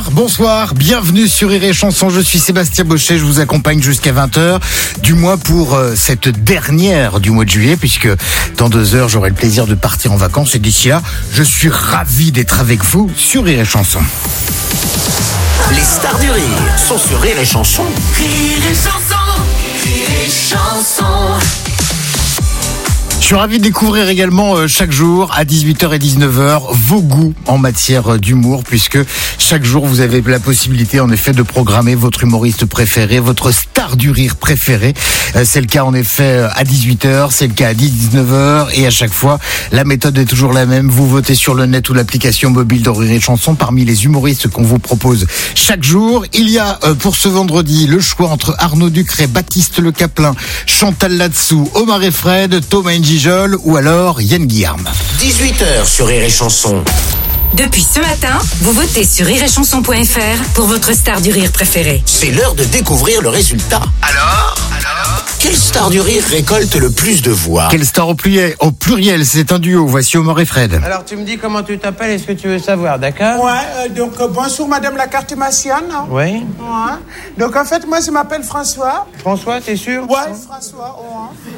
Bonsoir, bienvenue sur Rire et Chanson, je suis Sébastien Bochet, je vous accompagne jusqu'à 20h, du moins pour cette dernière du mois de juillet, puisque dans 2 heures j'aurai le plaisir de partir en vacances et d'ici là, je suis ravi d'être avec vous sur Rire et Chanson. Les stars du rire sont sur Rire et Chanson. Rire et Chanson, Rire et Chanson. Je suis ravi de découvrir également chaque jour à 18h et 19h vos goûts en matière d'humour, puisque chaque jour vous avez la possibilité en effet de programmer votre humoriste préféré, votre star du rire préféré. C'est le cas en effet à 18h, c'est le cas à 19h et à chaque fois la méthode est toujours la même. Vous votez sur le net ou l'application mobile de Rire et Chanson parmi les humoristes qu'on vous propose chaque jour. Il y a pour ce vendredi le choix entre Arnaud Ducret, Baptiste Le Caplin, Chantal Latsou, Omar et Fred, Thomas Njijol ou alors Yann Guillarme. 18h sur Rire et Chanson. Depuis ce matin, vous votez sur rireetchanson.fr pour votre star du rire préférée. C'est l'heure de découvrir le résultat. Alors quelle star du rire récolte le plus de voix? Quelle star au pluriel, c'est un duo. Voici Omar et Fred. Alors tu me dis comment tu t'appelles et ce que tu veux savoir, d'accord? Ouais, donc bonjour madame la cartomancienne. Oui. Ouais. Donc en fait, moi je m'appelle François. François, t'es sûr? Ouais, François. Ouais.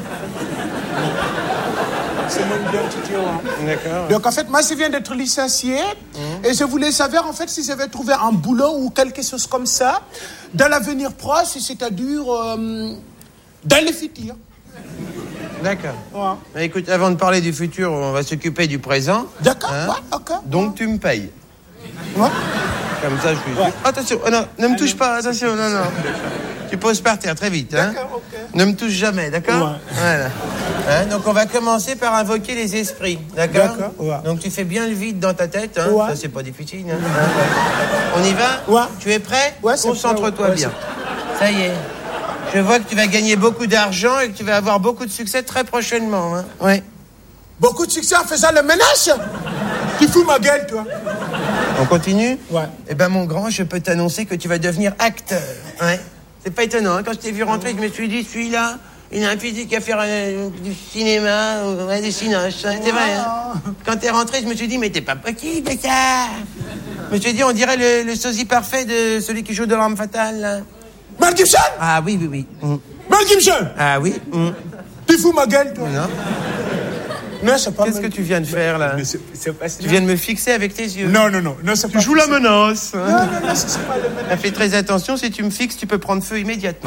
C'est mon identité. Ouais. D'accord. Donc en fait, moi je viens d'être licencié et je voulais savoir en fait si j'avais trouvé un boulot ou quelque chose comme ça dans l'avenir proche, c'est-à-dire dans le futur. D'accord. Ouais. Mais écoute, avant de parler du futur, on va s'occuper du présent. D'accord, Hein? ouais, ok. Donc tu me payes. Ouais. Comme ça, je suis... Ouais. Attention, oh non, ne me touche pas, attention, non. Tu poses par terre très vite, hein. D'accord, ok. Ne me touche jamais, d'accord? Ouais. Voilà. Hein, donc on va commencer par invoquer les esprits, d'accord? D'accord, ouais. Donc tu fais bien le vide dans ta tête, hein. Ouais. Ça c'est pas difficile, hein. On y va? Ouais. Tu es prêt? Ouais, c'est Concentre-toi prêt, ouais. bien. Ça y est. Je vois que tu vas gagner beaucoup d'argent et que tu vas avoir beaucoup de succès très prochainement, hein. Ouais. Beaucoup de succès en faisant le ménage. Tu fous ma gueule, toi. On continue? Ouais. Eh ben mon grand, je peux t'annoncer que tu vas devenir acteur. Ouais. C'est pas étonnant, hein. Quand je t'ai vu rentrer, je me suis dit, celui-là, il a un physique à faire du cinéma, ouais, des cinoches, hein. C'est vrai, hein. Quand t'es rentré, je me suis dit, mais t'es pas possible, ça. Je me suis dit, on dirait le sosie parfait de celui qui joue de l'arme fatale, là. Mel Gibson. Ah oui. Mel Gibson. Ah oui. Tu fous ma gueule, toi. Non. Non, c'est pas Qu'est-ce que tu viens de faire, là? Mais c'est pas... Tu viens de me fixer avec tes yeux. Non, c'est pas... Tu joues la menace. Non, c'est pas le ménage. Fais très attention, si tu me fixes, tu peux prendre feu immédiatement.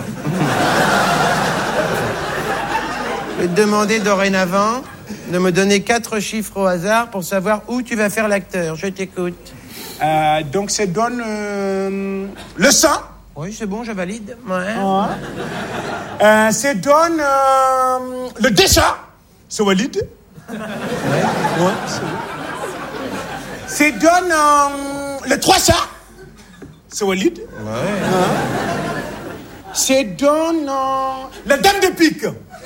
Je vais te demander dorénavant de me donner 4 chiffres au hasard pour savoir où tu vas faire l'acteur. Je t'écoute. Donc, ça donne le sang. Oui, c'est bon, je valide. Ouais. Ça donne le dessin. C'est valide. Ouais, c'est bon. Ça donne le 300. C'est valide. Ouais. Ça donne la dame de pique.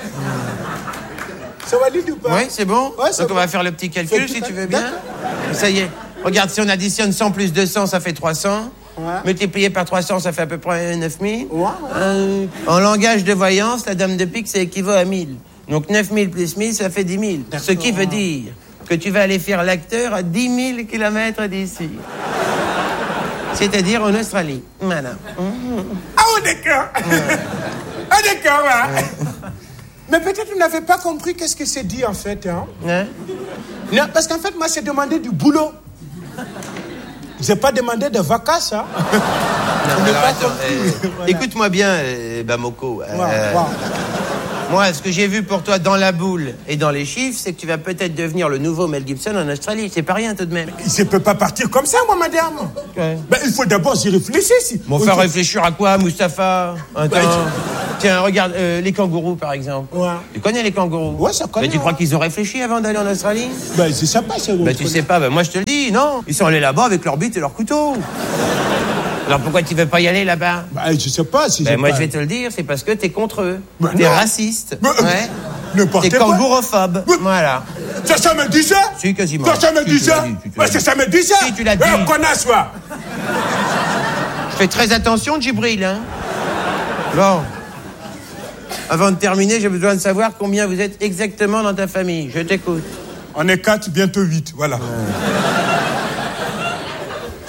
C'est valide ou pas? Oui, c'est bon. Ouais, c'est donc on bon. va faire le petit calcul, Fais le si petit tu veux calcul. bien. Ça y est. Regarde, si on additionne 100 plus 200, ça fait 300. Ouais. Multiplié par 300, ça fait à peu près 9000. Ouais. En langage de voyance, la dame de pique, ça équivaut à 1000. Donc 9000 plus 1000, ça fait 10 000. D'accord. Ce qui veut dire que tu vas aller faire l'acteur à 10 000 kilomètres d'ici. C'est-à-dire en Australie. Voilà. Ah, oh, d'accord. Ah, d'accord, ouais. Mais peut-être vous n'avez pas compris qu'est-ce que c'est dit, en fait. Hein? Hein? Non, parce qu'en fait, moi, j'ai demandé du boulot. J'ai pas demandé de vacances, hein. Non, alors, attends, Voilà. écoute-moi bien, Bamoko. Ouais. Moi, ce que j'ai vu pour toi dans la boule et dans les chiffres, c'est que tu vas peut-être devenir le nouveau Mel Gibson en Australie. C'est pas rien tout de même. Je peux pas partir comme ça, moi, madame. Ouais. Ben, il faut d'abord y réfléchir. Bon, faire réfléchir à quoi, Mustapha? Attends. Tiens, regarde, les kangourous, par exemple. Ouais. Tu connais les kangourous? Ouais, ça connaît. Mais tu crois qu'ils ont réfléchi avant d'aller en Australie? Ben, je sais pas, c'est Ben, tu sais pas, ben, moi, je te le dis, non. Ils sont allés là-bas avec leur bite et leur couteau. Alors, pourquoi tu veux pas y aller là-bas? Ben, je sais pas si Ben, moi, pas... je vais te le dire, c'est parce que t'es contre eux. Ben, T'es non. raciste. Ben, Ouais. n'importe T'es quoi. kangourophobe. Ben, Voilà. Ça me dit ça? Si, quasiment. Ça me Si, dit tu ça? l'as dit, tu l'as Ben, dit. ça me dit ça? Si, tu l'as dit. Connasse, toi. Fais très attention, Djibril, hein. Bon. Avant de terminer, j'ai besoin de savoir combien vous êtes exactement dans ta famille. Je t'écoute. On est 4, bientôt 8, voilà.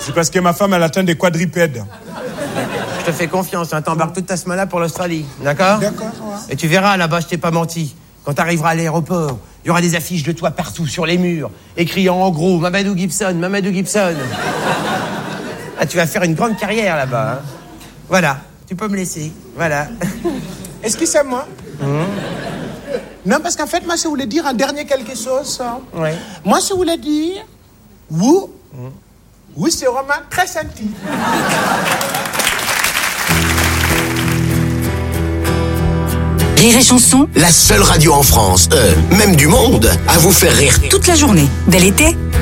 C'est parce que ma femme, elle atteint des quadripèdes. Je te fais confiance, hein, t'embarques toute ta semaine là pour l'Australie, d'accord? D'accord, ouais. Et tu verras, là-bas, je t'ai pas menti. Quand t'arriveras à l'aéroport, il y aura des affiches de toi partout sur les murs, écrits en gros, Mamadou Gibson, Mamadou Gibson. Ah, tu vas faire une grande carrière là-bas, hein. Voilà, tu peux me laisser, voilà. Est-ce que c'est moi? Non, parce qu'en fait, moi, je voulais dire un dernier quelque chose. Hein. Ouais. Moi, je voulais dire... Oui, c'est vraiment très senti. Rire et Chanson, La seule radio en France, même du monde, à vous faire rire toute la journée. Dès l'été,